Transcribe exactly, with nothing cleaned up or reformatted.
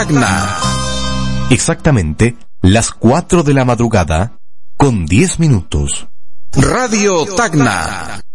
Tacna. Exactamente las cuatro de la madrugada con diez minutos. Radio Tacna.